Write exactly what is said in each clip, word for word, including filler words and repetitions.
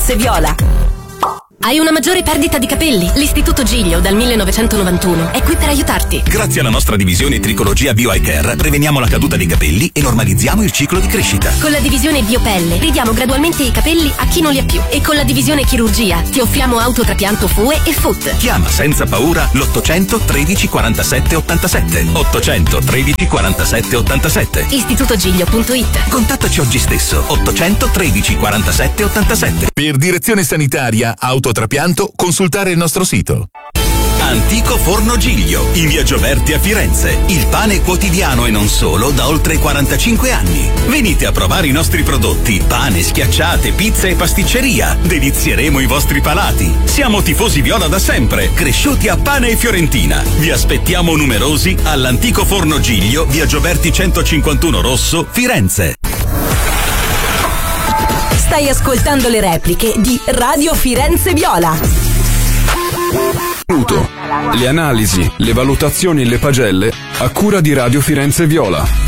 Firenze Viola. Hai una maggiore perdita di capelli? L'Istituto Giglio dal millenovecentonovantuno è qui per aiutarti. Grazie alla nostra divisione Tricologia Bio Eye Care preveniamo la caduta dei capelli e normalizziamo il ciclo di crescita. Con la divisione Biopelle ridiamo gradualmente i capelli a chi non li ha più. E con la divisione Chirurgia ti offriamo autotrapianto F U E e F U T. Chiama senza paura l'ottocento tredici quarantasette ottantasette. ottocento tredici quarantasette ottantasette. istitutogiglio punto it. Contattaci oggi stesso. ottocento tredici quarantasette ottantasette. Per direzione sanitaria, autotrapianto, consultare il nostro sito. Antico Forno Giglio, in via Gioberti a Firenze. Il pane quotidiano e non solo da oltre quarantacinque anni. Venite a provare i nostri prodotti: pane, schiacciate, pizza e pasticceria. Delizieremo i vostri palati. Siamo tifosi viola da sempre, cresciuti a pane e fiorentina. Vi aspettiamo numerosi all'Antico Forno Giglio, via Gioberti centocinquantuno Rosso, Firenze. Stai ascoltando le repliche di Radio Firenze Viola. Le analisi, le valutazioni e le pagelle a cura di Radio Firenze Viola.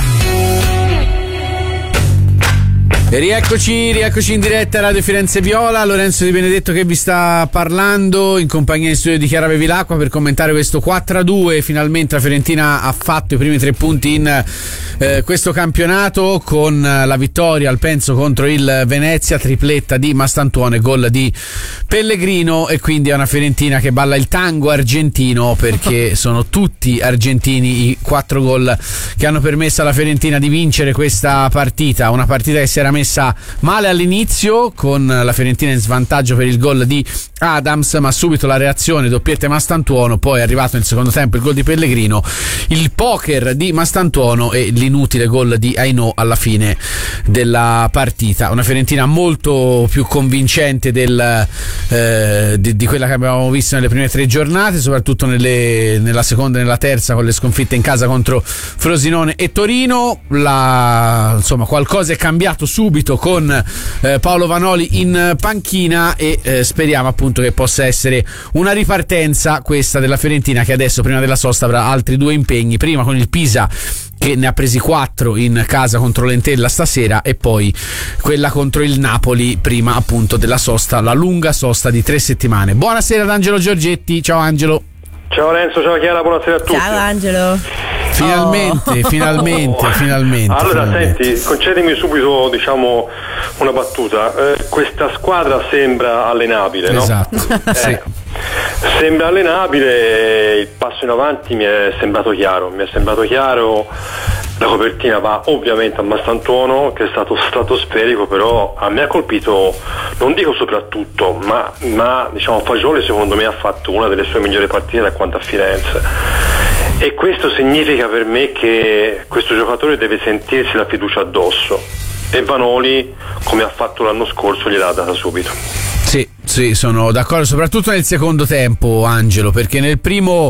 E rieccoci, rieccoci in diretta a Radio Firenze Viola. Lorenzo Di Benedetto che vi sta parlando in compagnia in studio di Chiara Bevilacqua per commentare questo quattro a due. Finalmente la Fiorentina ha fatto i primi tre punti in eh, questo campionato con la vittoria al Penso contro il Venezia, tripletta di Mastantuono, gol di Pellegrino, e quindi è una Fiorentina che balla il tango argentino, perché sono tutti argentini i quattro gol che hanno permesso alla Fiorentina di vincere questa partita, una partita che si era messa male all'inizio con la Fiorentina in svantaggio per il gol di Adams, ma subito la reazione, doppietta Mastantuono, poi è arrivato nel secondo tempo il gol di Pellegrino, il poker di Mastantuono e l'inutile gol di Aino alla fine della partita. Una Fiorentina molto più convincente del, eh, di, di quella che abbiamo visto nelle prime tre giornate, soprattutto nelle, nella seconda e nella terza, con le sconfitte in casa contro Frosinone e Torino. La, insomma, qualcosa è cambiato subito con eh, Paolo Vanoli in panchina e eh, speriamo appunto che possa essere una ripartenza questa della Fiorentina, che adesso prima della sosta avrà altri due impegni, prima con il Pisa che ne ha presi quattro in casa contro l'Entella stasera, e poi quella contro il Napoli prima appunto della sosta, la lunga sosta di tre settimane. Buonasera ad Angelo Giorgetti. Ciao Angelo. Ciao Lorenzo, ciao Chiara, buonasera a tutti. Ciao Angelo. Finalmente, oh. finalmente, oh. finalmente. Allora, finalmente. senti, concedimi subito, diciamo, una battuta. Eh, questa squadra sembra allenabile, no? Esatto. Eh, sì. Sembra allenabile, il passo in avanti mi è sembrato chiaro, mi è sembrato chiaro. La copertina va ovviamente a Mastantuono, che è stato stratosferico, però a me ha colpito, non dico soprattutto, ma, ma diciamo Fagioli secondo me ha fatto una delle sue migliori partite da quanto a Firenze, e questo significa per me che questo giocatore deve sentirsi la fiducia addosso, e Vanoli, come ha fatto l'anno scorso, gliel'ha data subito. Sì, sì, sono d'accordo, soprattutto nel secondo tempo, Angelo, perché nel primo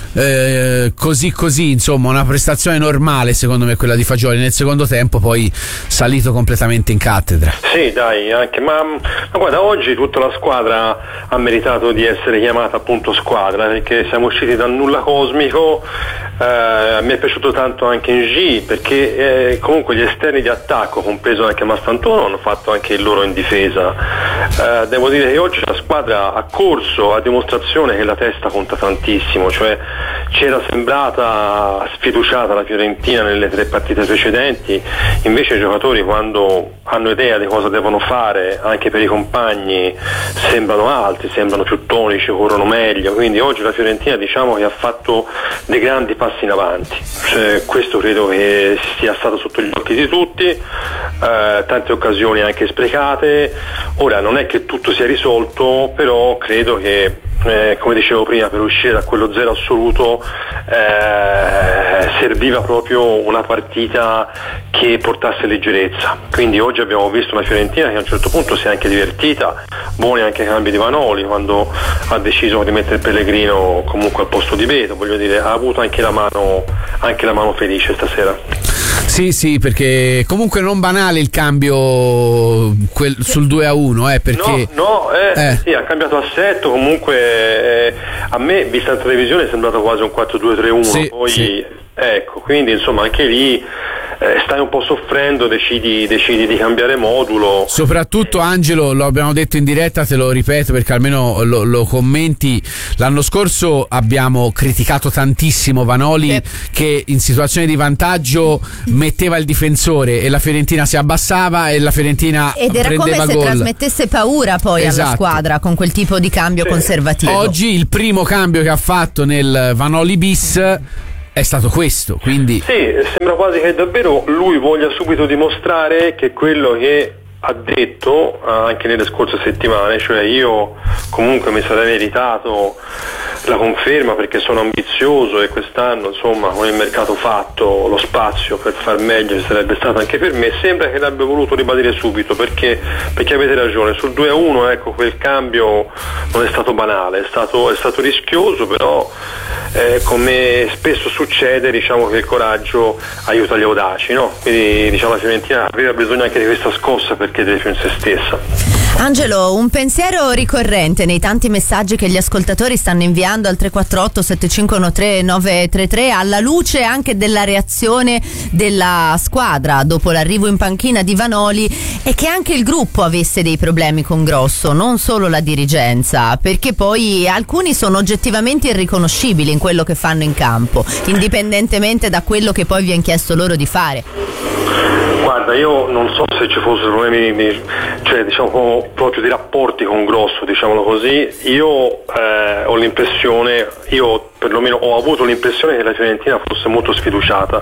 eh, così così, insomma, una prestazione normale secondo me quella di Fagioli, nel secondo tempo poi salito completamente in cattedra. Sì, dai, anche, ma, ma guarda, oggi tutta la squadra ha meritato di essere chiamata appunto squadra, perché siamo usciti dal nulla cosmico. Eh, mi è piaciuto tanto anche in G, perché eh, comunque gli esterni di attacco, compreso anche Mastantuono, hanno fatto anche il loro in difesa. Eh, devo dire che oggi la squadra ha corso a dimostrazione che la testa conta tantissimo, cioè c'era sembrata sfiduciata la Fiorentina nelle tre partite precedenti, invece i giocatori, quando hanno idea di cosa devono fare anche per i compagni, sembrano alti, sembrano più tonici, corrono meglio, quindi oggi la Fiorentina, diciamo, che ha fatto dei grandi passi in avanti, cioè, questo credo che sia stato sotto gli occhi di tutti, eh, tante occasioni anche sprecate. Ora non è che tutto sia risolto, però credo che Eh, come dicevo prima, per uscire da quello zero assoluto eh, serviva proprio una partita che portasse leggerezza, quindi oggi abbiamo visto una Fiorentina che a un certo punto si è anche divertita, buoni anche i cambi di Vanoli quando ha deciso di mettere Pellegrino comunque al posto di Beto, voglio dire, ha avuto anche la mano, anche la mano felice stasera. Sì, sì, perché comunque non banale il cambio quel, sul due a uno, eh, perché no, no eh, eh. sì, ha cambiato assetto, comunque eh, a me, vista in televisione, è sembrato quasi un quattro due tre uno, sì, poi sì. Ecco, quindi insomma anche lì eh, stai un po' soffrendo, decidi, decidi di cambiare modulo. Soprattutto Angelo, lo abbiamo detto in diretta, te lo ripeto perché almeno lo, lo commenti, l'anno scorso abbiamo criticato tantissimo Vanoli eh. che in situazione di vantaggio metteva il difensore e la Fiorentina si abbassava e la Fiorentina ed era prendeva come se gol. Trasmettesse paura poi esatto. alla squadra con quel tipo di cambio sì. conservativo. Oggi il primo cambio che ha fatto nel Vanoli bis è stato questo, quindi sì, sembra quasi che davvero lui voglia subito dimostrare che quello che ha detto anche nelle scorse settimane, cioè io comunque mi sarei meritato la conferma perché sono ambizioso e quest'anno insomma con il mercato fatto lo spazio per far meglio ci sarebbe stato anche per me, sembra che l'abbia voluto ribadire subito perché, perché avete ragione, sul due a uno ecco quel cambio non è stato banale, è stato, è stato rischioso, però eh, come spesso succede diciamo che il coraggio aiuta gli audaci, no? Quindi diciamo la Fiorentina aveva bisogno anche di questa scossa per chiedere più in se stessa. Angelo, un pensiero ricorrente nei tanti messaggi che gli ascoltatori stanno inviando al tre quattro otto sette cinque uno tre nove tre tre alla luce anche della reazione della squadra dopo l'arrivo in panchina di Vanoli e che anche il gruppo avesse dei problemi con Grosso, non solo la dirigenza, perché poi alcuni sono oggettivamente irriconoscibili in quello che fanno in campo, indipendentemente da quello che poi viene chiesto loro di fare. Guarda, io non so se ci fossero problemi di, cioè, diciamo, proprio di rapporti con Grosso, diciamolo così. Io eh, ho l'impressione, io perlomeno ho avuto l'impressione che la Fiorentina fosse molto sfiduciata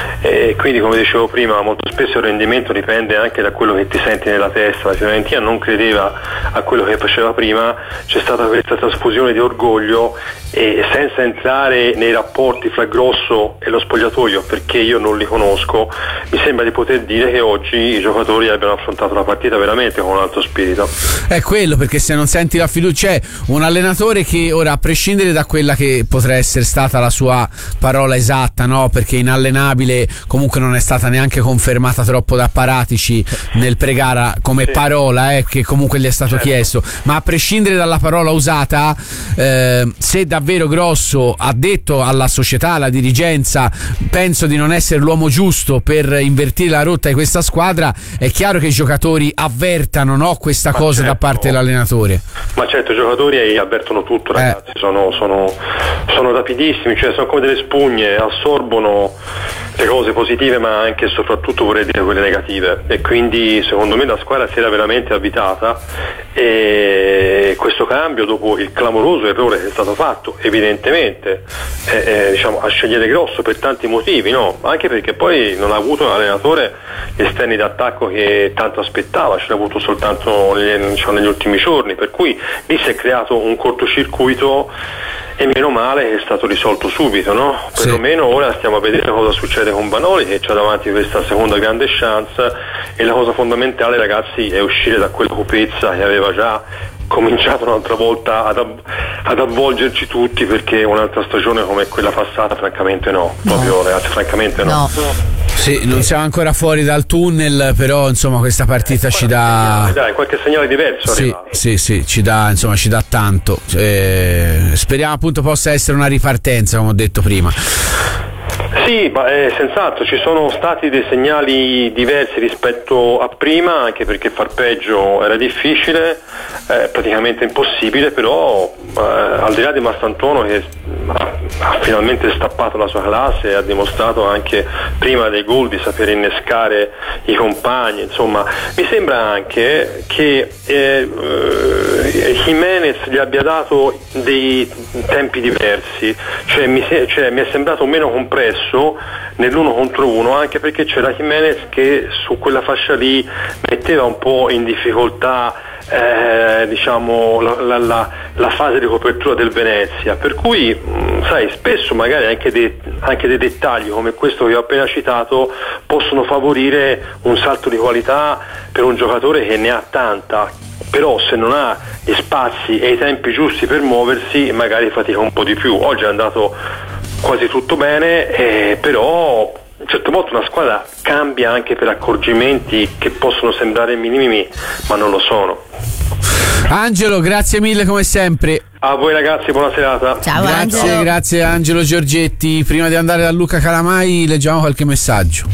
e quindi, come dicevo prima, molto spesso il rendimento dipende anche da quello che ti senti nella testa. La Fiorentina non credeva a quello che faceva prima, c'è stata questa trasfusione di orgoglio e senza entrare nei rapporti fra Grosso e lo spogliatoio, perché io non li conosco, mi sembra di poter dire che oggi i giocatori abbiano affrontato la partita veramente con un alto spirito. È quello, perché se non senti la fiducia, c'è un allenatore che ora, a prescindere da quella che potrebbe essere stata la sua parola esatta, no? Perché inallenabile comunque non è stata neanche confermata troppo da Paratici nel pregara come sì. parola eh, che comunque gli è stato certo. chiesto, ma a prescindere dalla parola usata, eh, se davvero Grosso ha detto alla società, alla dirigenza, penso di non essere l'uomo giusto per invertire la rotta di questa squadra, è chiaro che i giocatori avvertano, no, questa ma cosa certo. da parte dell'allenatore. Ma certo, i giocatori avvertono tutto, ragazzi, eh. sono, sono, sono rapidissimi, cioè sono come delle spugne, assorbono le cose positive ma anche e soprattutto vorrei dire quelle negative, e quindi secondo me la squadra si era veramente avvitata, e questo cambio, dopo il clamoroso errore che è stato fatto evidentemente eh, eh, diciamo, a scegliere Grosso per tanti motivi, no? Anche perché poi non ha avuto un allenatore esterni d'attacco che tanto aspettava, ce l'ha avuto soltanto negli, diciamo, negli ultimi giorni, per cui lì si è creato un cortocircuito e meno male che è stato risolto subito, no? Sì. Perlomeno ora stiamo a vedere cosa succede con Vanoli, che c'ha davanti questa seconda grande chance, e la cosa fondamentale, ragazzi, è uscire da quella cupezza che aveva già cominciato un'altra volta ad, av- ad avvolgerci tutti, perché un'altra stagione come quella passata francamente no, no. proprio ragazzi, francamente no. no. Sì, non siamo ancora fuori dal tunnel, però insomma questa partita eh, ci dà segnale, dai, qualche segnale diverso. Sì, sì, sì, ci dà, insomma, ci dà tanto. Eh, speriamo appunto possa essere una ripartenza, come ho detto prima. Sì, ma eh, senz'altro ci sono stati dei segnali diversi rispetto a prima, anche perché far peggio era difficile, eh, praticamente impossibile, però eh, al di là di Mastantuono, che ha, ha finalmente stappato la sua classe e ha dimostrato anche prima dei gol di saper innescare i compagni, insomma mi sembra anche che eh, eh, Jimenez gli abbia dato dei tempi diversi, cioè mi, cioè, mi è sembrato meno compresso nell'uno contro uno, anche perché c'era Jimenez che su quella fascia lì metteva un po' in difficoltà eh, diciamo la, la, la, la fase di copertura del Venezia, per cui mh, sai, spesso magari anche dei, anche dei dettagli come questo che ho appena citato possono favorire un salto di qualità per un giocatore che ne ha tanta, però se non ha gli spazi e i tempi giusti per muoversi magari fatica un po' di più. Oggi è andato quasi tutto bene, eh, però a un certo punto una squadra cambia anche per accorgimenti che possono sembrare minimi ma non lo sono. Angelo, grazie mille come sempre. A voi ragazzi, buona serata. Ciao, grazie, Angelo. Grazie Angelo Giorgetti. Prima di andare da Luca Calamai leggiamo qualche messaggio.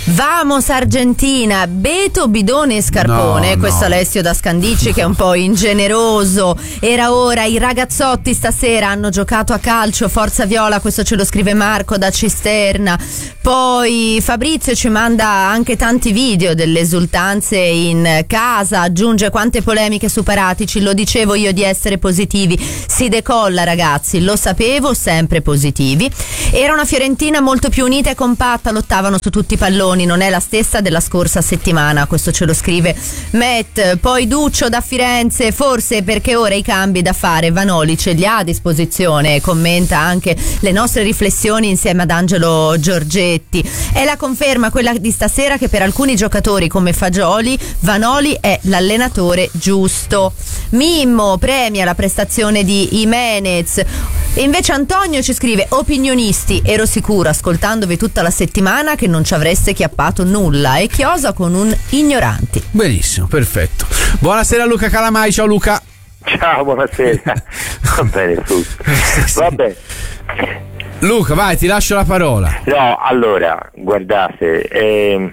Vamos Argentina, Beto, Bidone e Scarpone. No, Questo no. Alessio da Scandicci che è un po' ingeneroso. Era ora, i ragazzotti stasera hanno giocato a calcio, forza viola, questo ce lo scrive Marco da Cisterna. Poi Fabrizio ci manda anche tanti video delle esultanze in casa, aggiunge: quante polemiche su Paratici, lo dicevo io di essere positivi, si decolla ragazzi, lo sapevo, sempre positivi. Era una Fiorentina molto più unita e compatta, lottavano su tutti i palloni, non è la stessa della scorsa settimana, questo ce lo scrive Matt. Poi Duccio da Firenze: forse perché ora i cambi da fare Vanoli ce li ha a disposizione, commenta anche le nostre riflessioni insieme ad Angelo Giorgetti. È la conferma quella di stasera che per alcuni giocatori come Fagioli Vanoli è l'allenatore giusto. Mimmo premia la prestazione di Jimenez. E invece Antonio ci scrive: opinionisti, ero sicuro ascoltandovi tutta la settimana che non ci avreste chiappato nulla, e chiosa con un ignoranti. Benissimo, perfetto. Buonasera Luca Calamai, ciao Luca. Ciao, buonasera. Va bene tutto. Vabbè. Luca, vai, ti lascio la parola. No, allora, guardate, eh,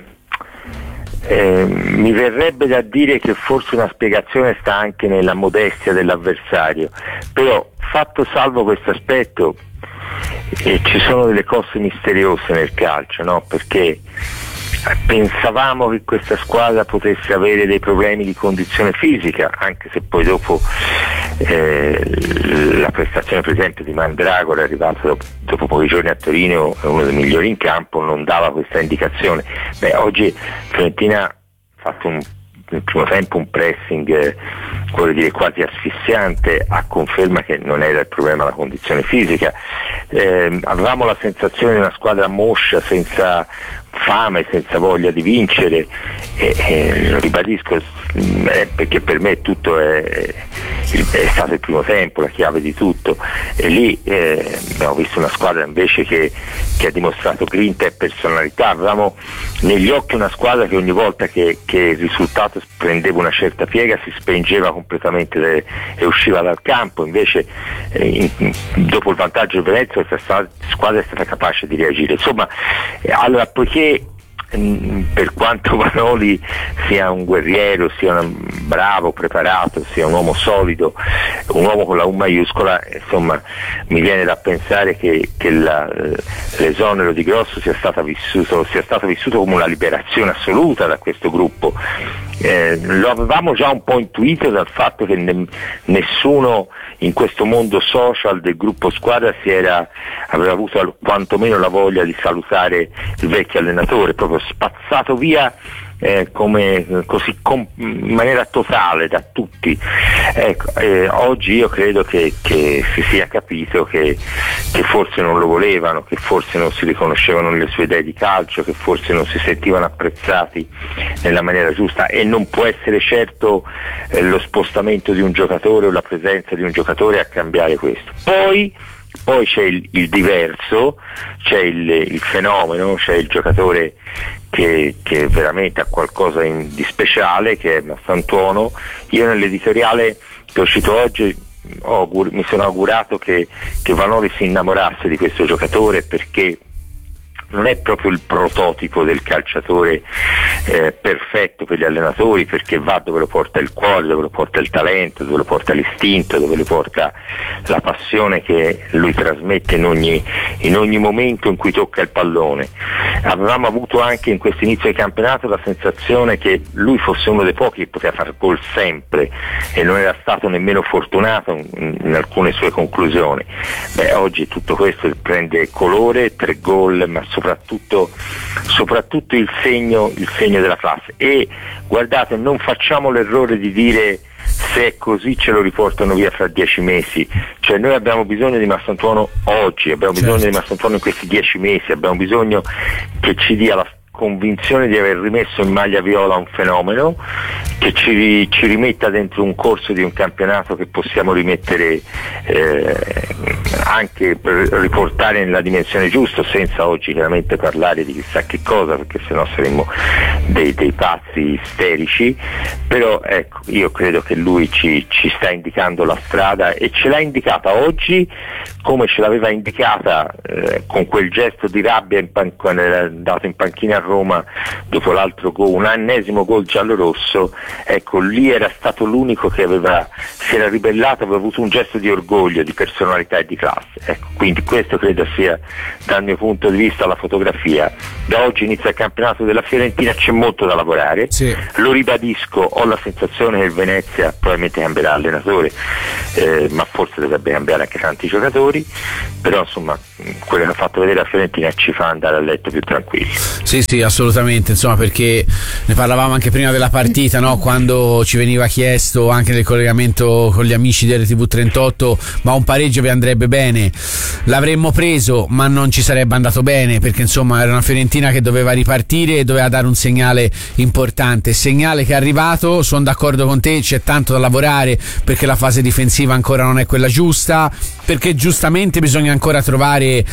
eh, mi verrebbe da dire che forse una spiegazione sta anche nella modestia dell'avversario, però fatto salvo questo aspetto, eh, ci sono delle cose misteriose nel calcio, no? Perché pensavamo che questa squadra potesse avere dei problemi di condizione fisica, anche se poi dopo eh, la prestazione per esempio di Mandragora, arrivato dopo, dopo pochi giorni a Torino, è uno dei migliori in campo, non dava questa indicazione. Beh, oggi Fiorentina ha fatto un, nel primo tempo un pressing eh, vorrei dire quasi asfissiante, a conferma che non era il problema la condizione fisica. Eh, avevamo la sensazione di una squadra moscia, senza fame, senza voglia di vincere, e, e lo ribadisco eh, perché per me tutto è, è stato il primo tempo, la chiave di tutto, e lì eh, abbiamo visto una squadra invece che, che ha dimostrato grinta e personalità. Avevamo negli occhi una squadra che ogni volta che, che il risultato prendeva una certa piega si spengeva completamente le, e usciva dal campo, invece eh, in, dopo il vantaggio del Venezia questa squadra è stata capace di reagire. Insomma, eh, allora poiché per quanto Vanoli sia un guerriero, sia un bravo, preparato, sia un uomo solido, un uomo con la U maiuscola, insomma mi viene da pensare che, che la, l'esonero di Grosso sia stato vissuto, sia stato vissuto come una liberazione assoluta da questo gruppo. Eh, lo avevamo già un po' intuito dal fatto che ne, nessuno in questo mondo social del gruppo squadra si era, aveva avuto quantomeno la voglia di salutare il vecchio allenatore, proprio spazzato via eh, come, così com, in maniera totale da tutti. Ecco, eh, oggi io credo che, che si sia capito che, che forse non lo volevano, che forse non si riconoscevano nelle sue idee di calcio, che forse non si sentivano apprezzati nella maniera giusta, e non può essere certo eh, lo spostamento di un giocatore o la presenza di un giocatore a cambiare questo. Poi Poi c'è il, il diverso, c'è il, il fenomeno, c'è il giocatore che, che veramente ha qualcosa in, di speciale, che è Massantuono. Io nell'editoriale che è uscito oggi ho, mi sono augurato che, che Vanoli si innamorasse di questo giocatore, perché non è proprio il prototipo del calciatore eh, perfetto per gli allenatori, perché va dove lo porta il cuore, dove lo porta il talento, dove lo porta l'istinto, dove lo porta la passione che lui trasmette in ogni, in ogni momento in cui tocca il pallone. Avevamo avuto anche in questo inizio di campionato la sensazione che lui fosse uno dei pochi che poteva fare gol sempre, e non era stato nemmeno fortunato in, in alcune sue conclusioni. Beh, oggi tutto questo prende colore, tre gol, ma soprattutto, soprattutto il segno, il segno della classe. E guardate, non facciamo l'errore di dire se è così ce lo riportano via fra dieci mesi, cioè noi abbiamo bisogno di Massantuono oggi, abbiamo bisogno certo. di Massantuono in questi dieci mesi, abbiamo bisogno che ci dia la convinzione di aver rimesso in maglia viola un fenomeno, che ci, ci rimetta dentro un corso di un campionato che possiamo rimettere eh, anche per riportare nella dimensione giusta, senza oggi chiaramente parlare di chissà che cosa, perché sennò saremmo dei, dei pazzi isterici. Però ecco, io credo che lui ci, ci sta indicando la strada, e ce l'ha indicata oggi come ce l'aveva indicata eh, con quel gesto di rabbia in pan- quando era andato in panchina Roma dopo l'altro gol, un ennesimo gol giallo-rosso, ecco lì era stato l'unico che aveva, si era ribellato, aveva avuto un gesto di orgoglio, di personalità e di classe, ecco, quindi questo credo sia dal mio punto di vista la fotografia. Da oggi inizia il campionato della Fiorentina, c'è molto da lavorare, sì. Lo ribadisco, ho la sensazione che il Venezia probabilmente cambierà allenatore, eh, ma forse dovrebbe cambiare anche tanti giocatori, però insomma quello che ha fatto vedere la Fiorentina ci fa andare a letto più tranquilli. Sì sì, assolutamente, insomma, perché ne parlavamo anche prima della partita, no? Quando ci veniva chiesto anche nel collegamento con gli amici delle tivù trentotto, ma un pareggio vi andrebbe bene, l'avremmo preso ma non ci sarebbe andato bene, perché insomma era una Fiorentina che doveva ripartire e doveva dare un segnale importante, segnale che è arrivato. Sono d'accordo con te, c'è tanto da lavorare perché la fase difensiva ancora non è quella giusta, perché giustamente bisogna ancora trovare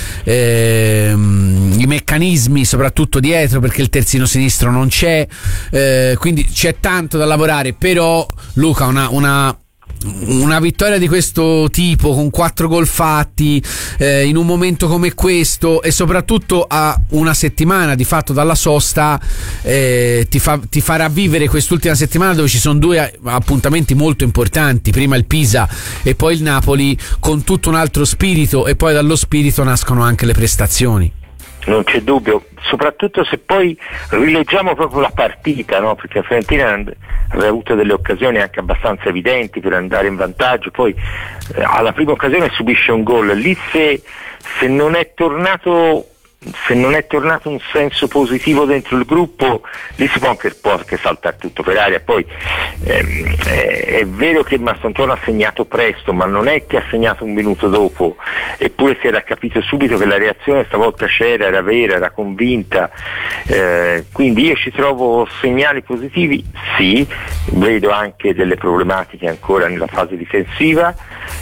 ehm, i meccanismi soprattutto dietro, perché il terzino sinistro non c'è, eh, quindi c'è tanto da lavorare. Però Luca, una, una una vittoria di questo tipo con quattro gol fatti eh, in un momento come questo, e soprattutto a una settimana di fatto dalla sosta, eh, ti, fa, ti farà vivere quest'ultima settimana dove ci sono due appuntamenti molto importanti, prima il Pisa e poi il Napoli, con tutto un altro spirito, e poi dallo spirito nascono anche le prestazioni. Non c'è dubbio, soprattutto se poi rileggiamo proprio la partita, no? Perché la Fiorentina aveva avuto delle occasioni anche abbastanza evidenti per andare in vantaggio, poi eh, alla prima occasione subisce un gol, lì se, se non è tornato se non è tornato un senso positivo dentro il gruppo, lì si può anche, può anche saltare tutto per aria. Poi ehm, è, è vero che Mastantuono ha segnato presto, ma non è che ha segnato un minuto dopo, eppure si era capito subito che la reazione stavolta c'era, era vera, era convinta, eh, quindi io ci trovo segnali positivi, sì, vedo anche delle problematiche ancora nella fase difensiva,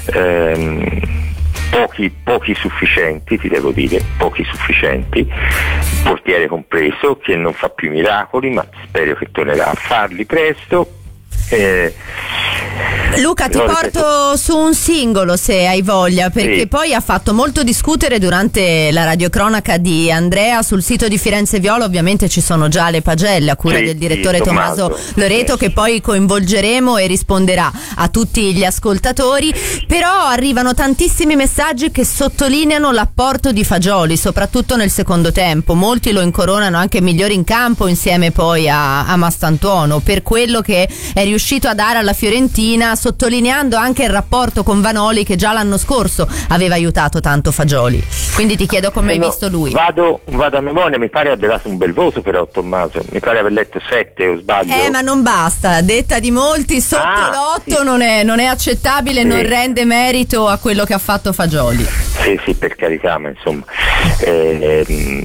ehm, Pochi, pochi sufficienti, ti devo dire, pochi sufficienti, portiere compreso, che non fa più miracoli, ma spero che tornerà a farli presto. Eh, Luca, ti porto su un singolo se hai voglia, perché sì. Poi ha fatto molto discutere durante la radiocronaca di Andrea sul sito di Firenze Viola. Ovviamente ci sono già le pagelle a cura sì, del direttore sì, Tommaso, Tommaso Loreto, sì. Che poi coinvolgeremo e risponderà a tutti gli ascoltatori. Però arrivano tantissimi messaggi che sottolineano l'apporto di Fagioli, soprattutto nel secondo tempo. Molti lo incoronano anche migliore in campo insieme poi a, a Mastantuono, per quello che è riuscito a dare alla Fiorentina, sottolineando anche il rapporto con Vanoli che già l'anno scorso aveva aiutato tanto Fagioli. Quindi ti chiedo come eh hai no, visto lui. Vado, vado a memoria, mi pare abbia dato un bel voto però Tommaso, mi pare aver letto sette o sbaglio. Eh ma non basta, detta di molti, sotto ah, l'otto sì. non, è, non è accettabile, sì. Non rende merito a quello che ha fatto Fagioli. Sì sì, per carità, ma insomma eh, eh,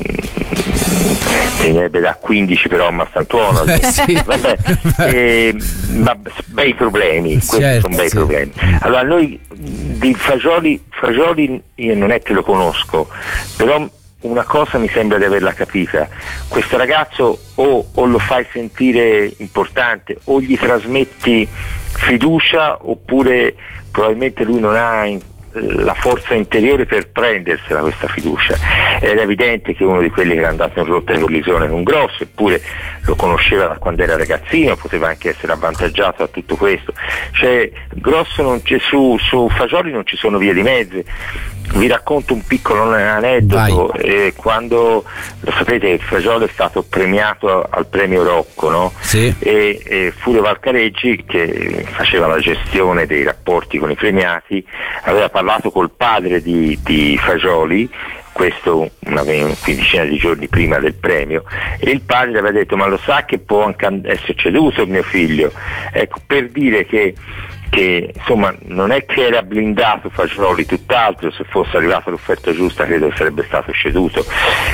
bisognerebbe da quindici però a Mastantuono. Eh, sì. Vabbè, eh, ma bei problemi, questi certo, sono bei sì. problemi. Allora noi di Fagioli, Fagioli io non è che lo conosco, però una cosa mi sembra di averla capita: questo ragazzo o, o lo fai sentire importante o gli trasmetti fiducia, oppure probabilmente lui non ha in, la forza interiore per prendersela questa fiducia. Era evidente che uno di quelli che era andato in rotta di collisione con Grosso, eppure lo conosceva da quando era ragazzino, poteva anche essere avvantaggiato da tutto questo. Cioè Grosso non c'è, su, su Fagioli non ci sono vie di mezzo. Vi racconto un piccolo aneddoto, eh, quando lo sapete Fagioli è stato premiato al premio Rocco, no? Sì. E, e Furio Valcareggi, che faceva la gestione dei rapporti con i premiati, aveva parlato col padre di, di Fagioli, questo una quindicina di giorni prima del premio, e il padre aveva detto: ma lo sa che può anche essere ceduto mio figlio? Ecco, per dire che che insomma non è che era blindato Fagioli, tutt'altro, se fosse arrivata l'offerta giusta credo che sarebbe stato ceduto.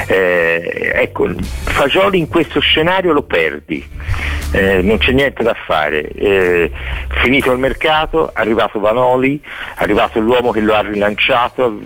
Eh, ecco, Fagioli in questo scenario lo perdi, eh, non c'è niente da fare, eh, finito il mercato, arrivato Vanoli, è arrivato l'uomo che lo ha rilanciato,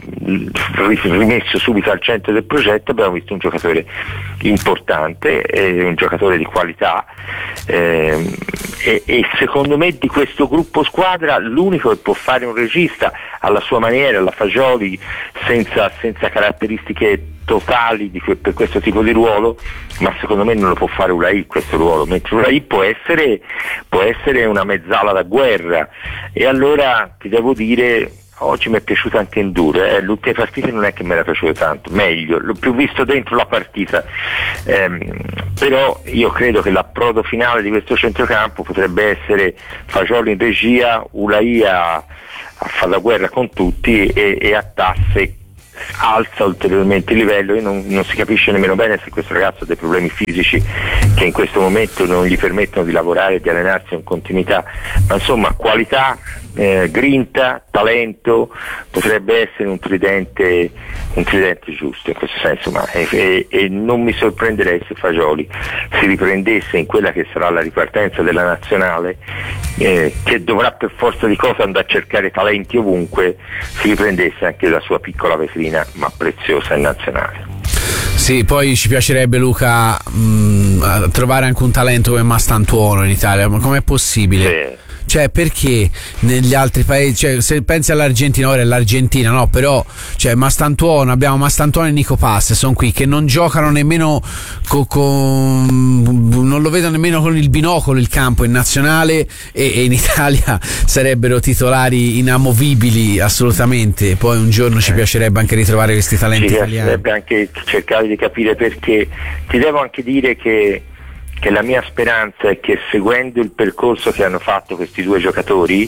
rimesso subito al centro del progetto, abbiamo visto un giocatore importante, eh, un giocatore di qualità, eh, e, e secondo me di questo gruppo squadra l'unico che può fare un regista alla sua maniera, alla Fagioli, senza, senza caratteristiche totali di que- per questo tipo di ruolo, ma secondo me non lo può fare Ulai questo ruolo, mentre Ulai può essere, può essere una mezzala da guerra. E allora ti devo dire, oggi mi è piaciuto anche Endure, eh. l'ultima partita non è che mi era piaciuto tanto, meglio, l'ho più visto dentro la partita, ehm, però io credo che l'approdo finale di questo centrocampo potrebbe essere Fagioli in regia, Ulai a, a fare la guerra con tutti e, e a tasse alza ulteriormente il livello. E non, non si capisce nemmeno bene se questo ragazzo ha dei problemi fisici che in questo momento non gli permettono di lavorare e di allenarsi in continuità, ma insomma qualità, eh, grinta, talento, potrebbe essere un tridente un tridente giusto in questo senso, ma e, e, e non mi sorprenderei se Fagioli si riprendesse in quella che sarà la ripartenza della nazionale, eh, che dovrà per forza di cosa andare a cercare talenti ovunque, si riprendesse anche la sua piccola vetrina ma preziosa in nazionale. Sì, poi ci piacerebbe, Luca, mh, trovare anche un talento come Mastantuono in Italia, ma com'è possibile? Sì. Cioè, perché negli altri paesi, cioè, se pensi all'Argentina, ora è l'Argentina, no? Però, cioè, Mastantuono, abbiamo Mastantuono e Nico Pass, sono qui che non giocano nemmeno con, con non lo vedo nemmeno con il binocolo il campo in nazionale, e, e in Italia sarebbero titolari inamovibili assolutamente. Poi un giorno ci piacerebbe anche ritrovare questi talenti ci italiani. Ci piacerebbe anche cercare di capire perché. Ti devo anche dire che che la mia speranza è che, seguendo il percorso che hanno fatto questi due giocatori,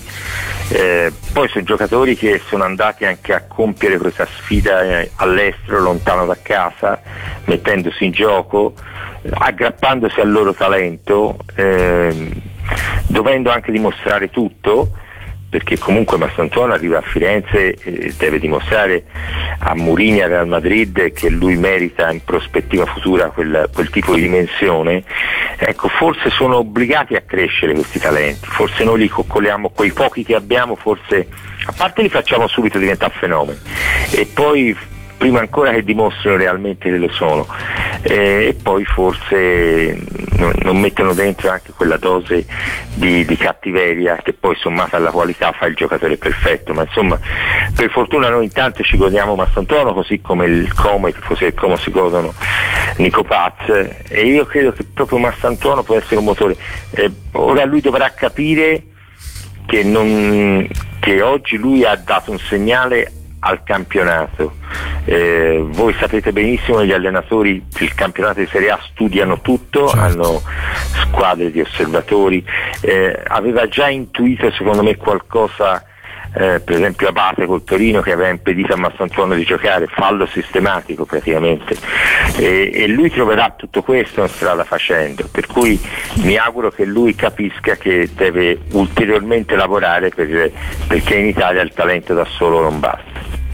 eh, poi sono giocatori che sono andati anche a compiere questa sfida eh, all'estero, lontano da casa, mettendosi in gioco, aggrappandosi al loro talento, eh, dovendo anche dimostrare tutto, perché comunque Mastantuono arriva a Firenze e deve dimostrare a Mourinho e al Real Madrid che lui merita in prospettiva futura quel, quel tipo di dimensione. Ecco, forse sono obbligati a crescere questi talenti, forse noi li coccoliamo, quei pochi che abbiamo, forse a parte li facciamo subito diventare fenomeni e poi prima ancora che dimostrino realmente che lo sono, eh, e poi forse non, non mettono dentro anche quella dose di, di cattiveria che poi sommata alla qualità fa il giocatore perfetto. Ma insomma, per fortuna noi intanto ci godiamo Mastantuono, così come il Como, i tifosi del Como si godono Nico Paz, e io credo che proprio Mastantuono può essere un motore. Eh, ora lui dovrà capire che, non, che oggi lui ha dato un segnale al campionato. Eh, voi sapete benissimo che gli allenatori del campionato di Serie A studiano tutto, certo. Hanno squadre di osservatori, eh, aveva già intuito secondo me qualcosa, eh, per esempio Abate col Torino, che aveva impedito a Mastantuono di giocare, fallo sistematico praticamente, e, e lui troverà tutto questo strada facendo, per cui mi auguro che lui capisca che deve ulteriormente lavorare per, perché in Italia il talento da solo non basta.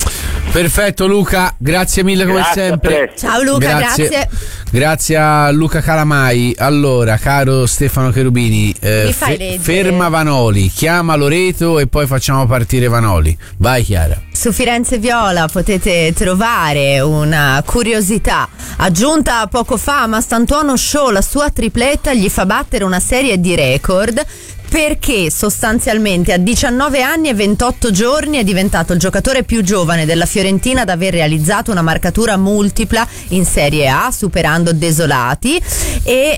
Perfetto Luca, grazie mille come grazie sempre. Ciao Luca, grazie. grazie. Grazie a Luca Calamai. Allora, caro Stefano Cherubini, eh, Mi fai fe- ferma Vanoli, chiama Loreto e poi facciamo partire Vanoli. Vai Chiara. Su Firenze Viola potete trovare una curiosità aggiunta poco fa. Mastantuono Show, la sua tripletta gli fa battere una serie di record, perché sostanzialmente a diciannove anni e ventotto giorni è diventato il giocatore più giovane della Fiorentina ad aver realizzato una marcatura multipla in Serie A, superando Desolati, e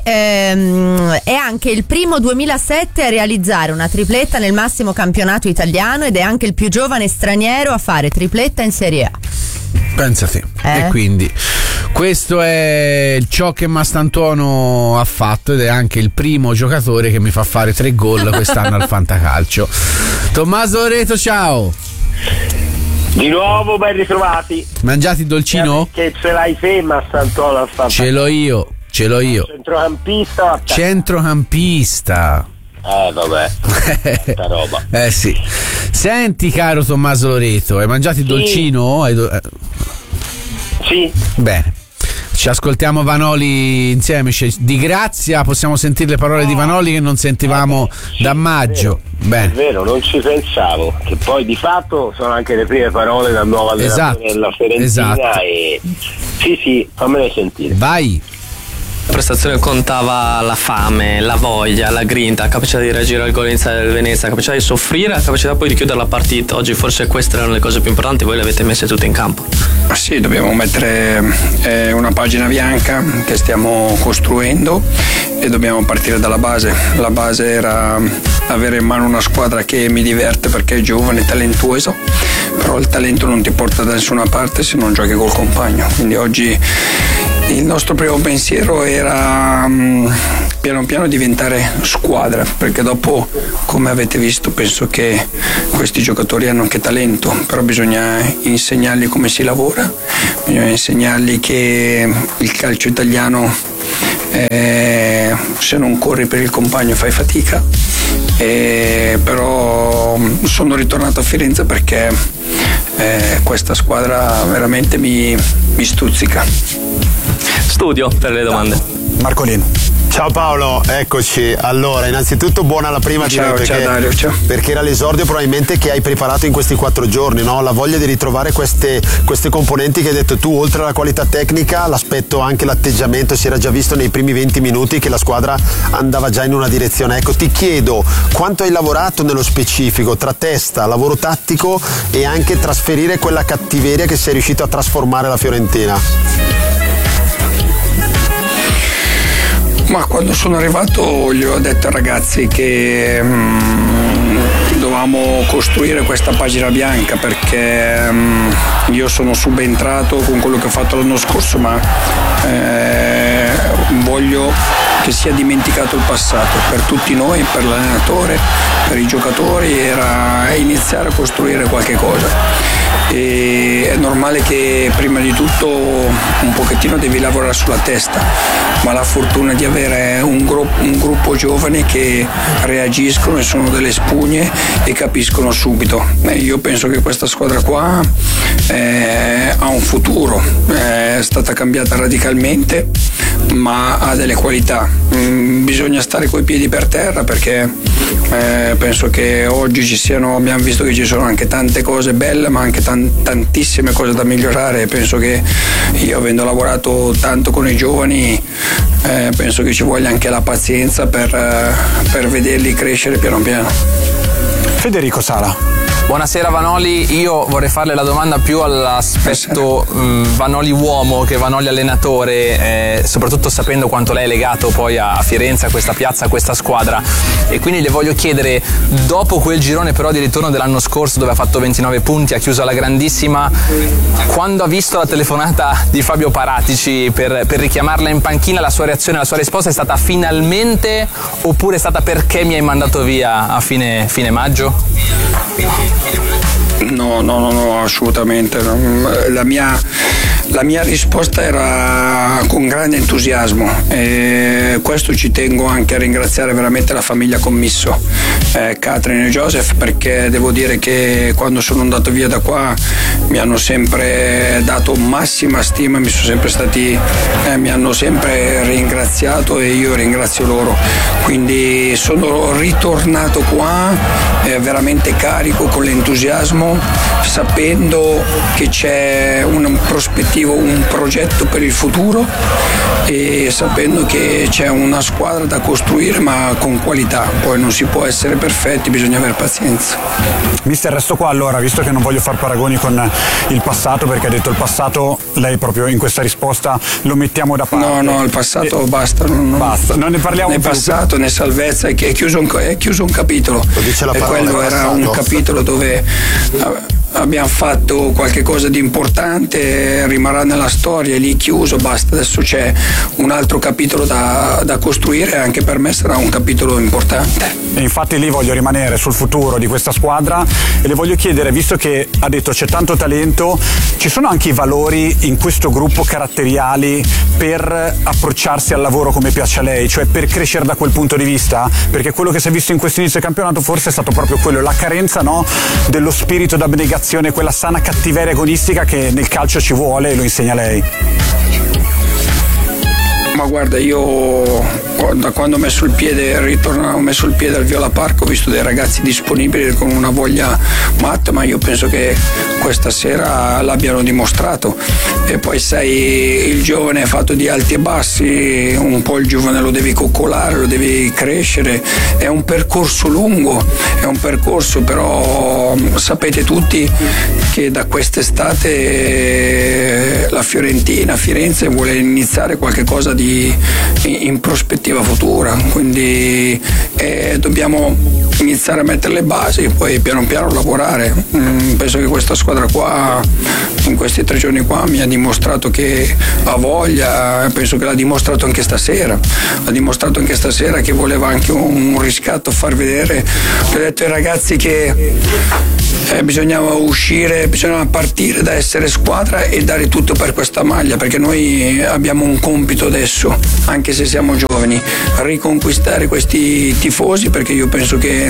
ehm, è anche il primo duemilasette a realizzare una tripletta nel massimo campionato italiano ed è anche il più giovane straniero a fare tripletta in Serie A. Pensate. Eh? E quindi questo è ciò che Mastantuono ha fatto ed è anche il primo giocatore che mi fa fare tre gol quest'anno al Fantacalcio. Tommaso Loreto, ciao. Di nuovo ben ritrovati. Mangiati il dolcino? Che ce l'hai te Mastantuono al Fantacalcio? Ce l'ho io, ce l'ho io. Centrocampista? Centrocampista. Eh vabbè, sta roba. Eh sì. Senti caro Tommaso Loreto, hai mangiato il sì. dolcino? Hai do- Sì. Bene. Ci ascoltiamo Vanoli insieme. Di Grazia possiamo sentire le parole oh. di Vanoli che non sentivamo eh, sì, da maggio. È Bene. È vero, non ci pensavo. Che poi di fatto sono anche le prime parole dal nuovo allenatore esatto. della Fiorentina. Esatto. E sì, sì, fammele sentire. Vai. prestazione contava la fame, la voglia, la grinta, la capacità di reagire al gol iniziale del Venezia, la capacità di soffrire, la capacità poi di chiudere la partita. Oggi forse queste erano le cose più importanti, voi le avete messe tutte in campo. Sì, dobbiamo mettere eh, una pagina bianca che stiamo costruendo e dobbiamo partire dalla base. La base era avere in mano una squadra che mi diverte perché è giovane e talentuoso, però il talento non ti porta da nessuna parte se non giochi col compagno. Quindi oggi il nostro primo pensiero era um, piano piano diventare squadra, perché dopo, come avete visto, penso che questi giocatori hanno anche talento, però bisogna insegnargli come si lavora, bisogna insegnargli che il calcio italiano eh, se non corri per il compagno fai fatica. E però sono ritornato a Firenze perché eh, questa squadra veramente mi, mi stuzzica. Studio per le domande. Marcolino. Ciao Paolo, eccoci. Allora, innanzitutto buona la prima, ciao, direi, ciao perché, Dario, ciao. perché era l'esordio probabilmente che hai preparato in questi quattro giorni, no? La voglia di ritrovare queste, queste componenti che hai detto tu, oltre alla qualità tecnica, l'aspetto, anche l'atteggiamento, si era già visto nei primi venti minuti che la squadra andava già in una direzione. Ecco, ti chiedo quanto hai lavorato nello specifico tra testa, lavoro tattico e anche trasferire quella cattiveria che sei riuscito a trasformare la Fiorentina. Ma quando sono arrivato gli ho detto ai ragazzi che mm, dovevamo costruire questa pagina bianca, perché mm, io sono subentrato con quello che ho fatto l'anno scorso, ma eh, voglio che sia dimenticato il passato. Per tutti noi, per l'allenatore, per i giocatori, era iniziare a costruire qualche cosa. E è normale che prima di tutto un pochettino devi lavorare sulla testa, ma la fortuna di avere un gruppo, un gruppo giovane che reagiscono e sono delle spugne e capiscono subito. E io penso che questa squadra qua eh, ha un futuro, è stata cambiata radicalmente, ma ha delle qualità. Mm, bisogna stare coi piedi per terra, perché eh, penso che oggi ci siano, abbiamo visto che ci sono anche tante cose belle, ma anche tan- tantissime cose da migliorare. Penso che io, avendo lavorato tanto con i giovani, eh, penso che ci voglia anche la pazienza per, eh, per vederli crescere piano piano. Federico Sala. Buonasera Vanoli, io vorrei farle la domanda più all'aspetto mh, Vanoli uomo che Vanoli allenatore, eh, soprattutto sapendo quanto lei è legato poi a Firenze, a questa piazza, a questa squadra, e quindi le voglio chiedere, dopo quel girone però di ritorno dell'anno scorso dove ha fatto ventinove punti, ha chiuso alla grandissima, quando ha visto la telefonata di Fabio Paratici per, per richiamarla in panchina, la sua reazione, la sua risposta è stata finalmente, oppure è stata perché mi hai mandato via a fine, fine maggio? No, no, no, no, assolutamente. La mia, la mia risposta era con grande entusiasmo, e questo ci tengo anche a ringraziare veramente la famiglia Commisso, eh, Catherine e Joseph, perché devo dire che quando sono andato via da qua mi hanno sempre dato massima stima, mi sono sempre stati, eh, mi hanno sempre ringraziato e io ringrazio loro. Quindi sono ritornato qua eh, veramente carico, con l'entusiasmo, sapendo che c'è un prospettivo, un progetto per il futuro, e sapendo che c'è una squadra da costruire, ma con qualità. Poi non si può essere perfetti, bisogna avere pazienza. Mister, resto qua allora, visto che non voglio far paragoni con il passato, perché ha detto il passato, lei proprio in questa risposta lo mettiamo da parte. No, no, il passato e... basta, non, basta, non ne parliamo né più. Né passato né salvezza, è chiuso un, è chiuso un capitolo, lo dice la e parola, quello era un capitolo dove abbiamo fatto qualche cosa di importante, rimarrà nella storia, è lì chiuso, basta. Adesso c'è un altro capitolo da, da costruire, e anche per me sarà un capitolo importante. E infatti lì voglio rimanere sul futuro di questa squadra e le voglio chiedere, visto che ha detto c'è tanto talento, ci sono anche i valori in questo gruppo caratteriali per approcciarsi al lavoro come piace a lei, cioè per crescere da quel punto di vista? Perché quello che si è visto in questo inizio campionato forse è stato proprio quello, la carenza, no, dello spirito d'abnegazione, quella sana cattiveria agonistica che nel calcio ci vuole, e lo insegna lei. Ma guarda, io da quando ho messo il piede, ritorno, ho messo il piede al Viola Park, ho visto dei ragazzi disponibili con una voglia matta, ma io penso che questa sera l'abbiano dimostrato. E poi sai, il giovane è fatto di alti e bassi, un po' il giovane lo devi coccolare, lo devi crescere, è un percorso lungo, è un percorso, però sapete tutti che da quest'estate la Fiorentina, Firenze vuole iniziare qualche cosa di in prospettiva futura, quindi eh, dobbiamo iniziare a mettere le basi e poi piano piano lavorare. Mm, penso che questa squadra qua in questi tre giorni qua mi ha dimostrato che ha voglia, penso che l'ha dimostrato anche stasera, ha dimostrato anche stasera che voleva anche un, un riscatto, far vedere, ho detto ai ragazzi che eh, bisognava uscire, bisognava partire da essere squadra e dare tutto per questa maglia, perché noi abbiamo un compito adesso, anche se siamo giovani, riconquistare questi tifosi, perché io penso che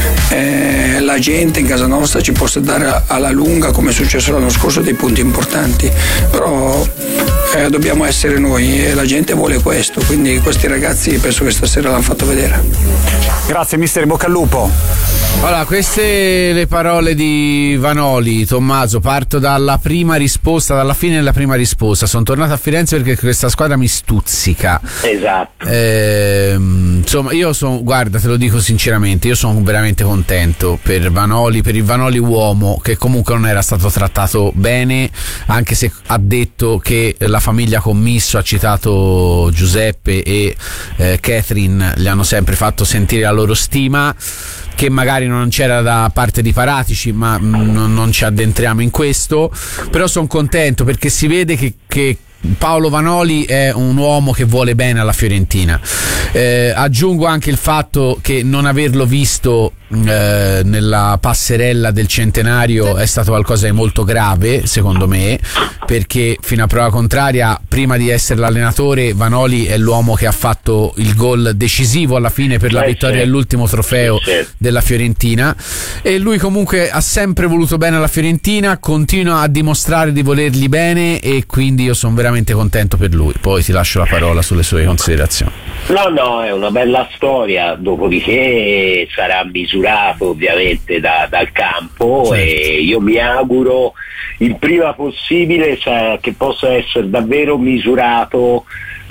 eh, la gente in casa nostra ci possa dare alla lunga, come è successo l'anno scorso, dei punti importanti, però eh, dobbiamo essere noi e la gente vuole questo, quindi questi ragazzi penso che stasera l'hanno fatto vedere. Grazie mister, bocca al lupo. Allora, queste le parole di Vanoli. Tommaso, parto dalla prima risposta, dalla fine della prima risposta. Sono tornato a Firenze perché questa squadra mi stuzzica. Esatto. Eh, insomma, io sono, guarda, te lo dico sinceramente, io sono veramente contento per Vanoli, per il Vanoli uomo, che comunque non era stato trattato bene, anche se ha detto che la famiglia Commisso, ha citato Giuseppe e eh, Catherine, gli hanno sempre fatto sentire la loro stima, che magari non c'era da parte di Paratici, ma mh, non ci addentriamo in questo. Però sono contento perché si vede che, che Paolo Vanoli è un uomo che vuole bene alla Fiorentina. Eh, aggiungo anche il fatto che non averlo visto eh, nella passerella del centenario è stato qualcosa di molto grave, secondo me, perché fino a prova contraria, prima di essere l'allenatore, Vanoli è l'uomo che ha fatto il gol decisivo alla fine per la eh, vittoria sì. dell'ultimo trofeo sì, sì. della Fiorentina, e lui comunque ha sempre voluto bene alla Fiorentina, continua a dimostrare di volergli bene, e quindi io sono veramente contento per lui. Poi ti lascio la parola sulle sue considerazioni. No, no, è una bella storia, dopodiché sarà misurato ovviamente da, dal campo, certo. E io mi auguro il prima possibile cioè, che possa essere davvero misurato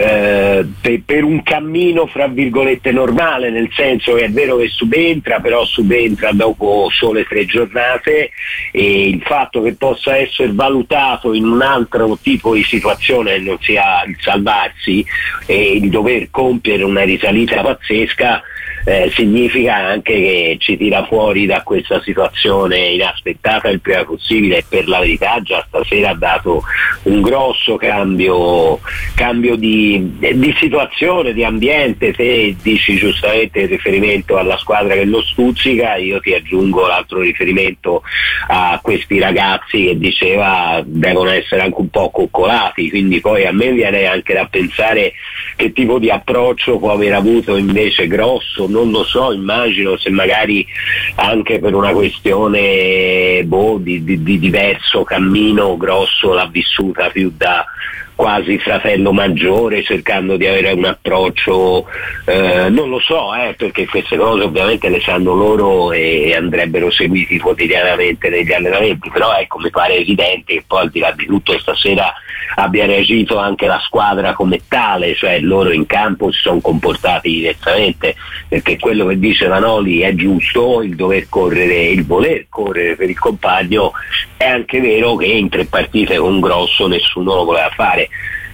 eh, per, per un cammino fra virgolette normale, nel senso che è vero che subentra, però subentra dopo sole tre giornate, e il fatto che possa essere valutato in un altro tipo di situazione, non sia il salvarsi e il dover compiere una risalita pazzesca, Eh, significa anche che ci tira fuori da questa situazione inaspettata il prima possibile, e per la verità già stasera ha dato un grosso cambio, cambio di, di situazione, di ambiente. Te dici giustamente il riferimento alla squadra che lo stuzzica, io ti aggiungo l'altro riferimento a questi ragazzi che diceva devono essere anche un po' coccolati, quindi poi a me viene anche da pensare che tipo di approccio può aver avuto invece Grosso. Non lo so, immagino se magari anche per una questione boh, di, di, di diverso cammino Grosso l'ha vissuta più da quasi fratello maggiore, cercando di avere un approccio, eh, non lo so, eh, perché queste cose ovviamente le sanno loro e andrebbero seguiti quotidianamente negli allenamenti, però ecco, mi pare evidente che poi al di là di tutto stasera abbia reagito anche la squadra come tale, cioè loro in campo si sono comportati diversamente, perché quello che dice Vanoli è giusto, il dover correre, il voler correre per il compagno, è anche vero che in tre partite con Grosso nessuno lo voleva fare,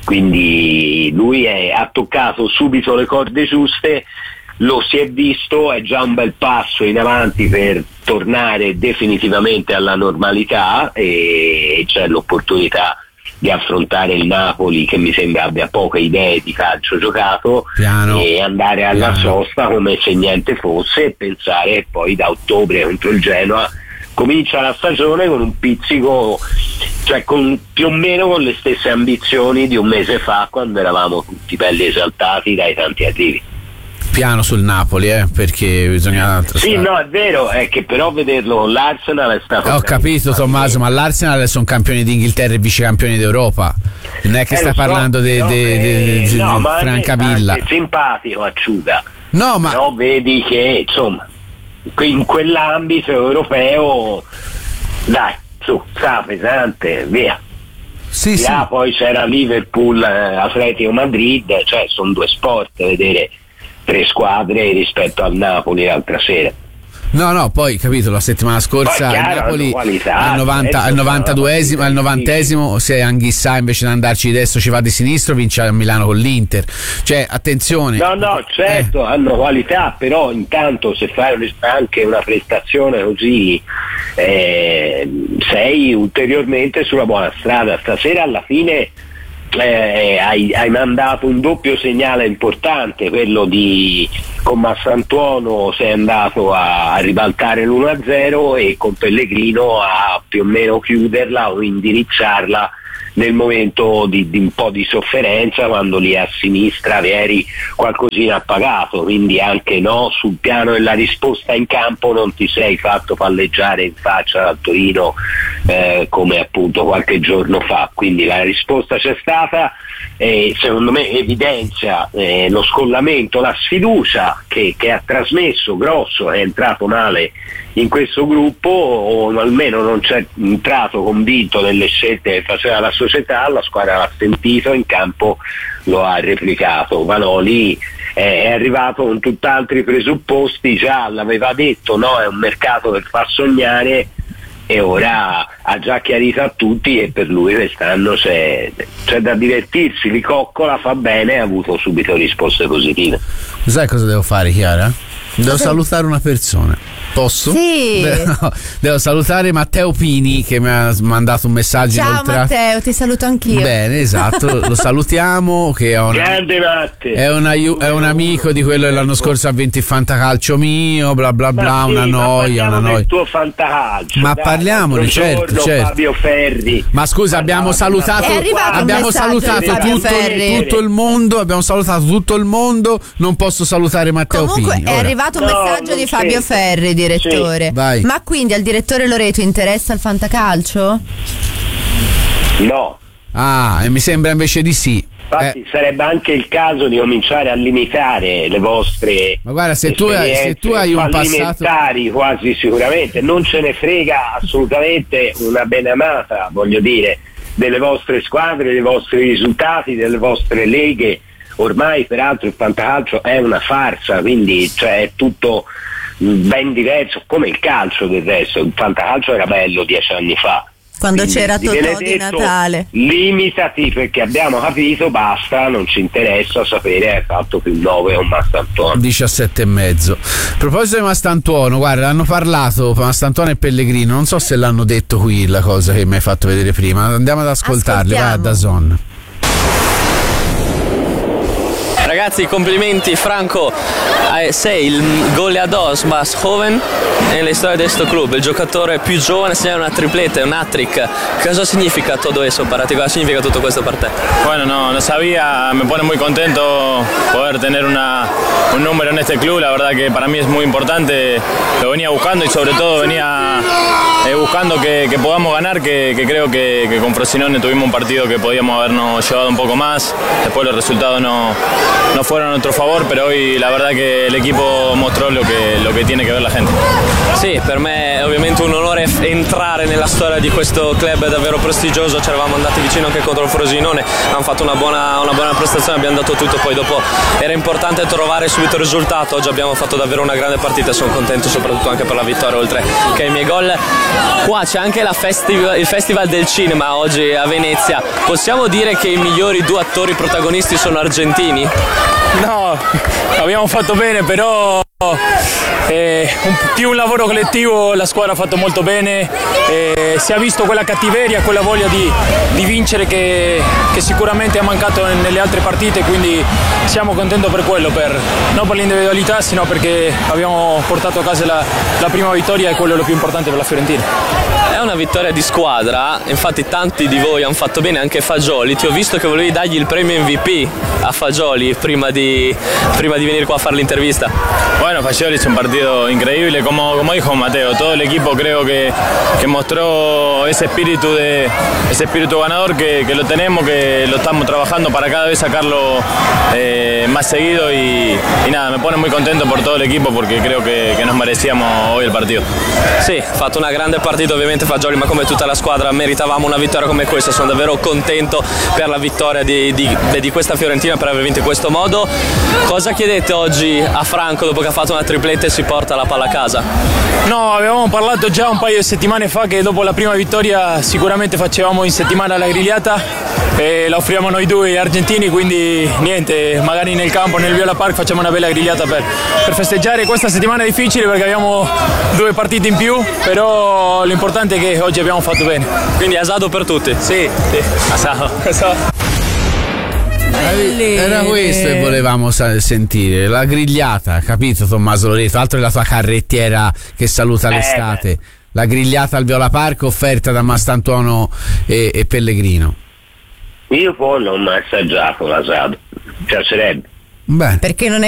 quindi lui è, ha toccato subito le corde giuste, lo si è visto, è già un bel passo in avanti per tornare definitivamente alla normalità, e c'è l'opportunità di affrontare il Napoli, che mi sembra abbia poche idee di calcio giocato, piano, e andare alla piano. sosta come se niente fosse, e pensare poi da ottobre contro il Genoa comincia la stagione con un pizzico, cioè con più o meno con le stesse ambizioni di un mese fa, quando eravamo tutti belli esaltati dai tanti arrivi. piano sul Napoli, eh, perché bisogna. Sì, no, è vero, è che però vederlo con l'Arsenal è stato. Ho capito, Tommaso, ma l'Arsenal sono campioni d'Inghilterra e vice campioni d'Europa. Non è che Eh, stai lo so, parlando di però, eh, no, ma Francavilla. è simpatico Acciuga. No, ma però vedi che insomma in quell'ambito europeo, dai, su, sta pesante, via. Sì, Là, sì. Poi c'era Liverpool, eh, Atletico Madrid, cioè sono due sport, vedere tre squadre rispetto al Napoli l'altra sera. No, no, poi capito, la settimana scorsa Poi, chiaro, il Napoli hanno qualità, al, novanta, al certo, novantaduesimo, al novantesimo, se Anghissà invece di andarci di destra ci va di sinistro, vince a Milano con l'Inter. Cioè, attenzione. No, no, certo, eh. hanno qualità, però intanto se fai anche una prestazione così eh, sei ulteriormente sulla buona strada. Stasera alla fine eh, hai, hai mandato un doppio segnale importante, quello di con Massantuono sei andato a, a ribaltare l'uno a zero e con Pellegrino a più o meno chiuderla o indirizzarla nel momento di, di un po' di sofferenza, quando lì a sinistra eri qualcosina appagato, quindi anche no, sul piano della risposta in campo non ti sei fatto palleggiare in faccia dal Torino eh, come appunto qualche giorno fa, quindi la risposta c'è stata e secondo me evidenzia eh, lo scollamento, la sfiducia che, che ha trasmesso Grosso, è entrato male in questo gruppo o almeno non c'è entrato convinto nelle scelte che faceva la società, la squadra l'ha sentito, in campo lo ha replicato. Vanoli è arrivato con tutt'altri presupposti, già l'aveva detto, no, è un mercato che fa sognare e ora ha già chiarito a tutti e per lui quest'anno c'è, c'è da divertirsi, li coccola, fa bene e ha avuto subito risposte positive. Sai cosa devo fare, Chiara? Devo Cosa? salutare una persona. Posso? Sì. De- no, devo salutare Matteo Pini che mi ha mandato un messaggio Ciao inoltre. Matteo, ti saluto anch'io. Bene, esatto, lo salutiamo. Che è un, Grande Matte. è, un aiu- è un amico di quello dell'anno scorso ha vinto il fantacalcio mio, bla bla bla, Ma sì, una ma noia, una parliamo noia. del tuo fantacalcio, Ma dai, parliamone, l'altro certo, giorno certo. Fabio Ferri. Ma scusa, abbiamo salutato, È arrivato un abbiamo messaggio salutato di Fabio tutto, Ferri. tutto il mondo, abbiamo salutato tutto il mondo, non posso salutare Matteo Comunque Pini. è Ora. arrivato un No, messaggio non di Fabio c'entra. Ferri, direttore. Sì, vai. Ma quindi al direttore Loreto interessa il fantacalcio? No. Ah, e mi sembra invece di sì. Infatti Eh. sarebbe anche il caso di cominciare a limitare le vostre Ma guarda, se tu hai- se tu hai un fallimentari, quasi sicuramente, non ce ne frega assolutamente una benamata, voglio dire, delle vostre squadre, dei vostri risultati, delle vostre leghe. Ormai peraltro il fantacalcio è una farsa, quindi cioè, è tutto mh, ben diverso, come il calcio del resto. Il fantacalcio era bello dieci anni fa. Quando Quindi, c'era di Totò di Benedetto, Natale. Limitati, perché abbiamo capito, basta, non ci interessa sapere hai fatto più nove o Massantuono. diciassette e mezzo. A proposito di Mastantuono, guarda, hanno parlato Mastantuono e Pellegrino, non so se l'hanno detto qui la cosa che mi hai fatto vedere prima. Andiamo ad ascoltarli, vai a Dazon. Ragazzi, complimenti Franco, eh, sei il goleador más joven nella storia di questo club, il giocatore più giovane, segna una triplete, un hat-trick. Cosa significa tutto eso para ti? Cosa significa tutto questo per te? Bueno, no, no sabía, me pone muy contento poder tener una, un número en este club, la verdad que para mí es muy importante, lo venía buscando y sobre todo venía eh, buscando que, que podamos ganar, que, que creo que, que con Frosinone tuvimos un partido que podíamos habernos llevado un poco más, después los resultados no, no fueron a nuestro favor, pero hoy la verdad que el equipo mostró lo que, lo que tiene que ver la gente. Sì, per me è ovviamente un onore f- entrare nella storia di questo club davvero prestigioso, ci eravamo andati vicino anche contro il Frosinone, hanno fatto una buona, una buona prestazione, abbiamo dato tutto, poi dopo era importante trovare subito il risultato, oggi abbiamo fatto davvero una grande partita, sono contento soprattutto anche per la vittoria oltre che ai miei gol. Qua c'è anche la festival, il Festival del Cinema oggi a Venezia, possiamo dire che i migliori due attori protagonisti sono argentini? No, abbiamo fatto bene, però eh, un, più un lavoro collettivo, la squadra ha fatto molto bene, eh, si è visto quella cattiveria, quella voglia di, di vincere che, che sicuramente ha mancato nelle altre partite, quindi siamo contenti per quello, per, non per l'individualità, sino perché abbiamo portato a casa la, la prima vittoria e quello è lo più importante per la Fiorentina. È una vittoria di squadra, infatti tanti di voi hanno fatto bene, anche Fagioli. Ti ho visto che volevi dargli il premio M V P a Fagioli prima di, prima di venire qua a fare l'intervista. Bueno, Fagioli es un partido increíble, como, como dijo Mateo, todo el equipo creo que, que mostró ese espíritu de ese espíritu ganador que, que lo tenemos, que lo estamos trabajando para cada vez sacarlo eh, más seguido y, y nada, me pone muy contento por todo el equipo porque creo que, que nos merecíamos hoy el partido. Sì, ha fatto una grande partita ovviamente Fagioli, ma come tutta la squadra meritavamo una vittoria come questa. Sono davvero contento per la vittoria di, di, di questa Fiorentina, per aver vinto in questo modo. Cosa chiedete oggi a Franco dopo che ha fatto una tripletta e si porta la palla a casa? No, avevamo parlato già un paio di settimane fa che dopo la prima vittoria sicuramente facevamo in settimana la grigliata e la offriamo noi due argentini, quindi niente, magari nel campo, nel Viola Park facciamo una bella grigliata per, per festeggiare questa settimana difficile perché abbiamo due partite in più, però l'importante è che oggi abbiamo fatto bene. Quindi asado per tutti? Sì, sì. Asado. Asado. Era questo che volevamo sa- sentire, la grigliata, capito Tommaso Loreto? Altro è la tua carrettiera che saluta l'estate. Eh. La grigliata al Viola Park offerta da Mastantuono e, e Pellegrino. Io poi non ho mai assaggiato l'asado, piacerebbe. Beh. Perché non è